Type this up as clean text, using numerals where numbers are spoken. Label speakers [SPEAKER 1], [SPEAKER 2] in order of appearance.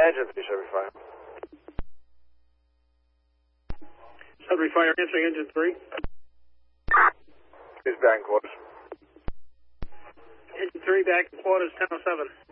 [SPEAKER 1] Engine 3, Sudbury Fire.
[SPEAKER 2] Sudbury Fire answering Engine 3.
[SPEAKER 1] He's back in quarters.
[SPEAKER 2] Engine 3 back in quarters, 10:07.